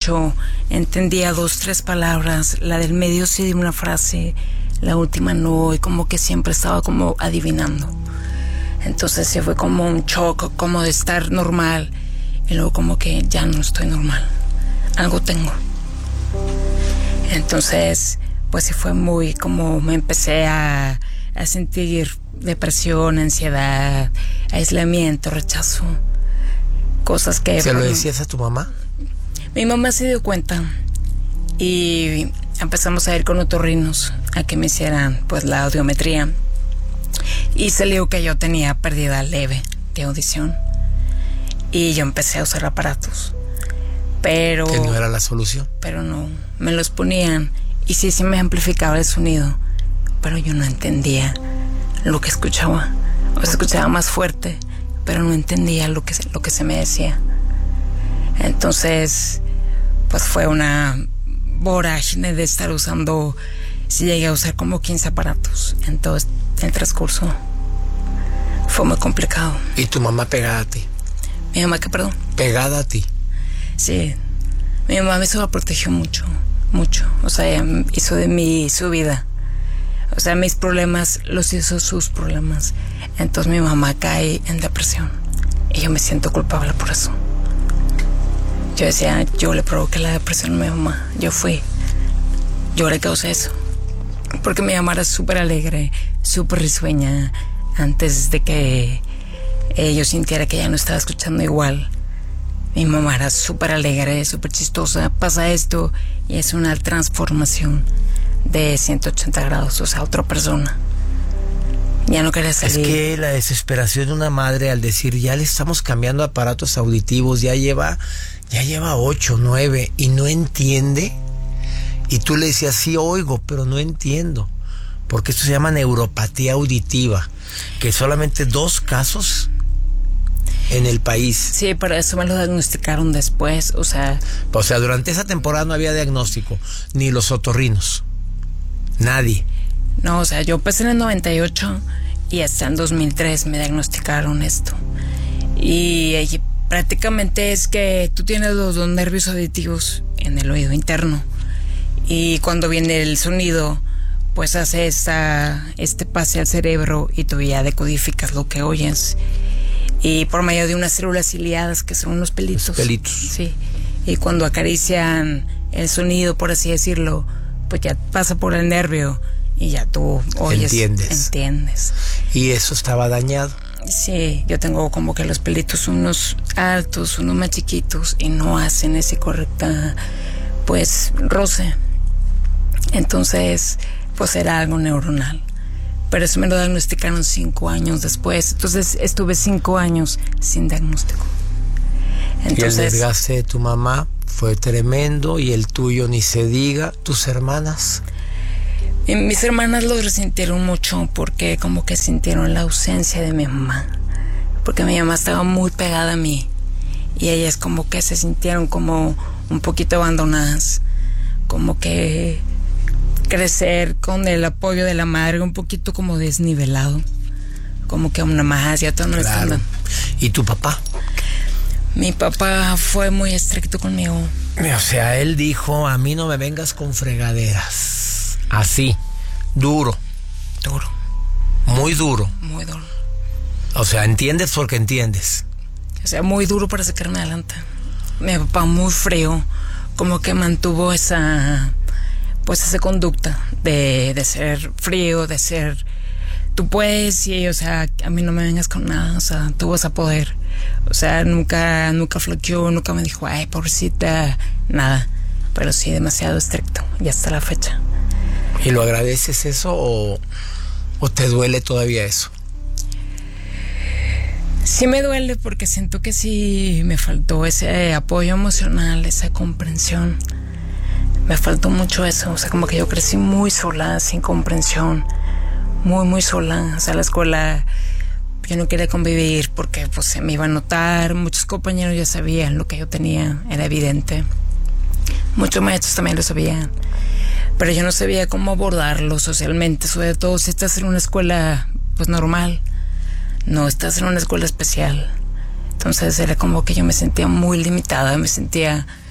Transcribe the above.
mucho, entendía 2, 3 palabras, la del medio sí de una frase, la última no, y como que siempre estaba como adivinando. Entonces se fue como un shock, como de estar normal, y luego como que ya no estoy normal, algo tengo. Entonces, pues sí fue muy como me empecé a sentir depresión, ansiedad, aislamiento, rechazo, cosas que... ¿Se lo decías a tu mamá? Mi mamá se dio cuenta y empezamos a ir con otorrinos a que me hicieran pues la audiometría y salió que yo tenía pérdida leve de audición y yo empecé a usar aparatos, pero... Que no era la solución. Pero no, me los ponían y sí me amplificaba el sonido, pero yo no entendía lo que escuchaba, o se escuchaba más fuerte, pero no entendía lo que se me decía. Entonces, pues fue una vorágine de estar usando, sí llegué a usar como 15 aparatos en todo el transcurso. Fue muy complicado. ¿Y tu mamá pegada a ti? ¿Mi mamá qué, perdón? Pegada a ti. Sí, mi mamá me sobreprotegió mucho, mucho. O sea, hizo de mí su vida. O sea, mis problemas los hizo sus problemas. Entonces mi mamá cae en depresión y yo me siento culpable por eso. Yo decía, yo le provoqué la depresión a mi mamá. Yo le causé eso. Porque mi mamá era súper alegre, súper risueña. Antes de que yo sintiera que ya no estaba escuchando igual. Mi mamá era súper alegre, súper chistosa. Pasa esto y es una transformación de 180 grados, o sea, otra persona. Ya no quería salir. Es que la desesperación de una madre al decir, ya le estamos cambiando aparatos auditivos, ya lleva 8, 9 y no entiende. Y tú le decías, sí oigo, pero no entiendo. Porque esto se llama neuropatía auditiva, que solamente 2 casos en el país. Sí, pero eso me lo diagnosticaron después, o sea, durante esa temporada no había diagnóstico, ni los otorrinos. Nadie. No, o sea, yo empecé en el 98 y hasta en 2003 me diagnosticaron esto. Y prácticamente es que tú tienes los 2 nervios auditivos en el oído interno. Y cuando viene el sonido, pues hace este pase al cerebro y tú ya decodificas lo que oyes. Y por medio de unas células ciliadas que son unos pelitos. Los pelitos. Sí. Y cuando acarician el sonido, por así decirlo, pues ya pasa por el nervio y ya tú oyes. Entiendes. Y eso estaba dañado. Sí, yo tengo como que los pelitos unos altos, unos más chiquitos y no hacen ese correcta, pues, roce. Entonces, pues era algo neuronal. Pero eso me lo diagnosticaron 5 años después. Entonces estuve 5 años sin diagnóstico. Entonces, y el desgaste de tu mamá fue tremendo y el tuyo ni se diga. ¿Tus hermanas? Mis hermanas lo resintieron mucho porque como que sintieron la ausencia de mi mamá. Porque mi mamá estaba muy pegada a mí. Y ellas como que se sintieron como un poquito abandonadas. Como que crecer con el apoyo de la madre un poquito como desnivelado, como que una más y otra no. Claro. Están. ¿Y tu papá? Mi papá fue muy estricto conmigo. O sea, él dijo, a mí no me vengas con fregaderas. Así, duro. Muy duro. O sea, entiendes porque entiendes. O sea, muy duro para sacarme adelante. Mi papá muy frío, como que mantuvo esa conducta de ser frío, de ser, tú puedes, y o sea, a mí no me vengas con nada, o sea, tú vas a poder. O sea, nunca flaqueó, nunca me dijo, ay, pobrecita, nada. Pero sí, demasiado estricto, y hasta la fecha. ¿Y lo agradeces eso o te duele todavía eso? Sí me duele porque siento que sí me faltó ese apoyo emocional, esa comprensión. Me faltó mucho eso, o sea, como que yo crecí muy sola, sin comprensión, muy sola. O sea, la escuela yo no quería convivir porque pues se me iba a notar, muchos compañeros ya sabían lo que yo tenía, era evidente. Muchos maestros también lo sabían, pero yo no sabía cómo abordarlo socialmente, sobre todo si estás en una escuela pues normal, no estás en una escuela especial. Entonces era como que yo me sentía muy limitada, me sentía